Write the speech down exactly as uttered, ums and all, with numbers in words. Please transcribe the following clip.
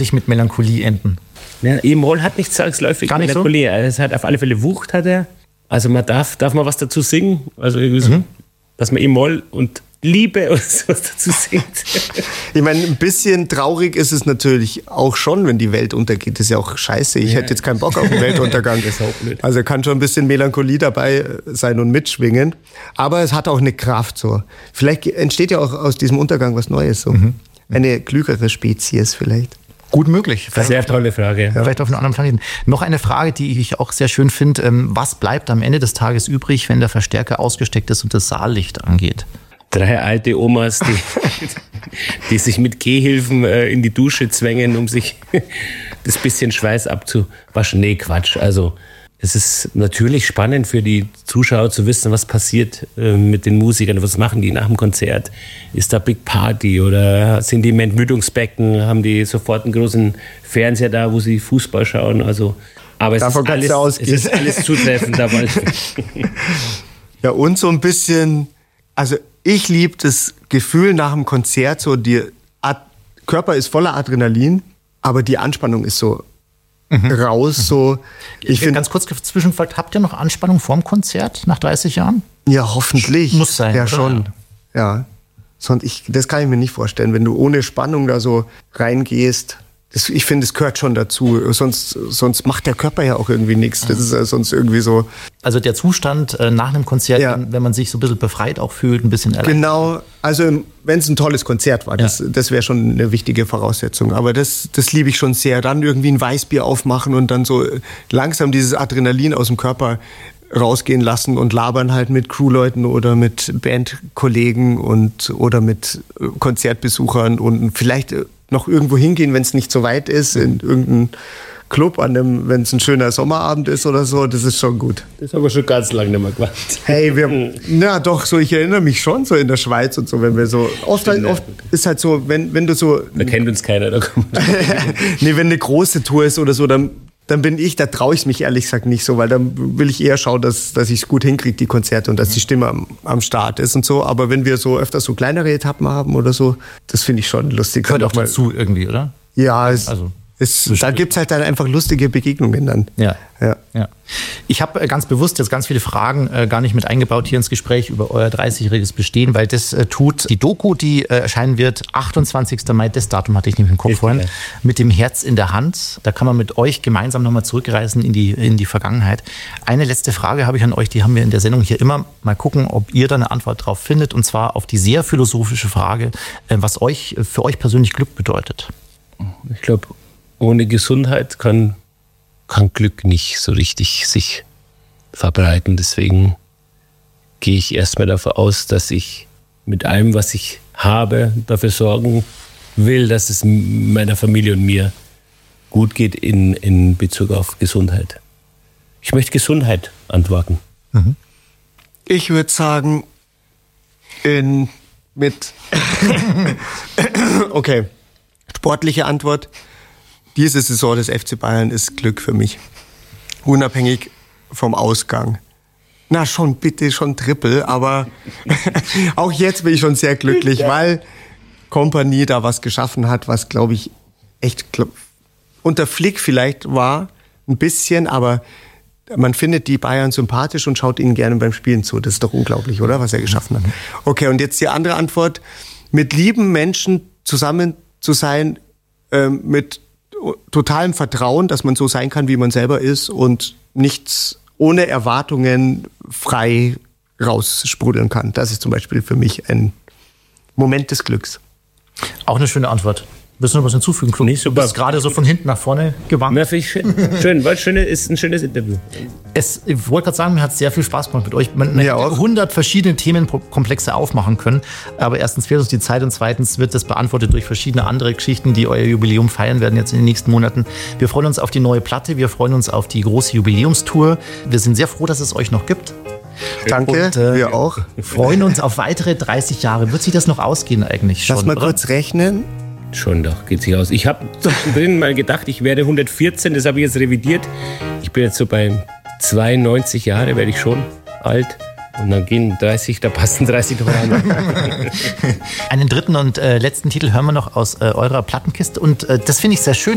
wirklich mit Melancholie enden? Ja, E-Moll hat nicht zwangsläufig Gar nicht Melancholie. So? Es hat auf alle Fälle Wucht, hat er. Also man darf, darf man was dazu singen. Also irgendwie so, mhm. dass man E-Moll und Liebe oder sowas dazu singt. Ich meine, ein bisschen traurig ist es natürlich auch schon, wenn die Welt untergeht. Das ist ja auch scheiße. Ich ja. hätte jetzt keinen Bock auf den Weltuntergang. Das ist auch blöd. Also kann schon ein bisschen Melancholie dabei sein und mitschwingen. Aber es hat auch eine Kraft so. Vielleicht entsteht ja auch aus diesem Untergang was Neues so. Mhm. Eine klügere Spezies vielleicht. Gut möglich. Vielleicht, sehr tolle Frage. Ja. Vielleicht auf einem anderen Planeten. Noch eine Frage, die ich auch sehr schön finde. Was bleibt am Ende des Tages übrig, wenn der Verstärker ausgesteckt ist und das Saallicht angeht? Drei alte Omas, die, die sich mit Gehhilfen äh, in die Dusche zwängen, um sich das bisschen Schweiß abzuwaschen. Nee, Quatsch. Also es ist natürlich spannend für die Zuschauer zu wissen, was passiert äh, mit den Musikern. Was machen die nach dem Konzert? Ist da Big Party oder sind die im Entmüdungsbecken? Haben die sofort einen großen Fernseher da, wo sie Fußball schauen? Also, aber es ist, alles, es ist alles zutreffend dabei. Ja, und so ein bisschen, also ich liebe das Gefühl nach dem Konzert, so der Körper ist voller Adrenalin, aber die Anspannung ist so mhm. raus. So. Ich find, Ganz kurz zwischenfragt, habt ihr noch Anspannung vorm Konzert nach dreißig Jahren? Ja, hoffentlich. Muss sein. Ja, oder? schon. Ja. Sonst ich, das kann ich mir nicht vorstellen, wenn du ohne Spannung da so reingehst. Das, ich finde, es gehört schon dazu. Sonst, sonst macht der Körper ja auch irgendwie nichts. Das ist ja sonst irgendwie so. Also der Zustand äh, nach einem Konzert, ja. wenn man sich so ein bisschen befreit auch fühlt, ein bisschen erleichtert. Genau, also wenn es ein tolles Konzert war, das, ja. das wäre schon eine wichtige Voraussetzung. Aber das, das liebe ich schon sehr. Dann irgendwie ein Weißbier aufmachen und dann so langsam dieses Adrenalin aus dem Körper rausgehen lassen und labern halt mit Crewleuten oder mit Bandkollegen und oder mit Konzertbesuchern und vielleicht noch irgendwo hingehen, wenn es nicht so weit ist, in irgendeinen Club, an dem, wenn es ein schöner Sommerabend ist oder so, das ist schon gut. Das haben wir schon ganz lange nicht mehr gemacht. Hey, wir, na doch, so ich erinnere mich schon so in der Schweiz und so, wenn wir so, oft, halt, oft ist halt so, wenn, wenn du so... Da kennt uns keiner, da kommt nee, wenn eine große Tour ist oder so, dann, dann bin ich, da traue ich mich ehrlich gesagt nicht so, weil dann will ich eher schauen, dass, dass ich es gut hinkriege, die Konzerte und dass die Stimme am, am Start ist und so, aber wenn wir so öfter so kleinere Etappen haben oder so, das finde ich schon lustig. Gehört auch dazu irgendwie, oder? Ja, es, also. Es, da gibt es halt dann einfach lustige Begegnungen dann. Ja. ja. ja. Ich habe ganz bewusst jetzt ganz viele Fragen äh, gar nicht mit eingebaut hier ins Gespräch über euer dreißigjähriges Bestehen, weil das äh, tut die Doku, die äh, erscheinen wird, achtundzwanzigsten Mai, das Datum hatte ich nämlich im Kopf vorhin, ja. mit dem Herz in der Hand. Da kann man mit euch gemeinsam nochmal zurückreisen in die, in die Vergangenheit. Eine letzte Frage habe ich an euch, die haben wir in der Sendung hier immer. Mal gucken, ob ihr da eine Antwort drauf findet, und zwar auf die sehr philosophische Frage, äh, was euch für euch persönlich Glück bedeutet. Ich glaube, ohne Gesundheit kann, kann Glück nicht so richtig sich verbreiten. Deswegen gehe ich erstmal davon aus, dass ich mit allem, was ich habe, dafür sorgen will, dass es meiner Familie und mir gut geht in, in Bezug auf Gesundheit. Ich möchte Gesundheit antworten. Mhm. Ich würde sagen, in, mit okay, sportliche Antwort. Diese Saison des F C Bayern ist Glück für mich. Unabhängig vom Ausgang. Na schon, bitte, schon Triple, aber auch jetzt bin ich schon sehr glücklich, ja. weil Kompanie da was geschaffen hat, was, glaube ich, echt glaub, unter Flick vielleicht war, ein bisschen, aber man findet die Bayern sympathisch und schaut ihnen gerne beim Spielen zu. Das ist doch unglaublich, oder, was er geschaffen hat. Okay, und jetzt die andere Antwort. Mit lieben Menschen zusammen zu sein, äh, mit totalem Vertrauen, dass man so sein kann, wie man selber ist und nichts ohne Erwartungen frei raussprudeln kann. Das ist zum Beispiel für mich ein Moment des Glücks. Auch eine schöne Antwort. Willst du noch was hinzufügen, Klub? Nee, super. Du bist gerade so von hinten nach vorne gewankt. Ja, ich schön, schön, weil schön ist ein schönes Interview. Es, ich wollte gerade sagen, mir hat es sehr viel Spaß gemacht mit euch. Man ja, hätte hundert verschiedene Themenkomplexe aufmachen können. Aber erstens fehlt uns die Zeit und zweitens wird das beantwortet durch verschiedene andere Geschichten, die euer Jubiläum feiern werden jetzt in den nächsten Monaten. Wir freuen uns auf die neue Platte, wir freuen uns auf die große Jubiläumstour. Wir sind sehr froh, dass es euch noch gibt. Danke, und, äh, wir auch. Freuen uns auf weitere dreißig Jahre. Wird sich das noch ausgehen eigentlich schon? Lass mal oder? kurz rechnen. Schon doch, geht sich aus. Ich habe zwischendrin mal gedacht, ich werde hundertvierzehn, das habe ich jetzt revidiert. Ich bin jetzt so bei zweiundneunzig Jahre, werde ich schon alt. Und dann gehen dreißig, da passen dreißig noch rein. Einen dritten und äh, letzten Titel hören wir noch aus äh, eurer Plattenkiste. Und äh, das finde ich sehr schön.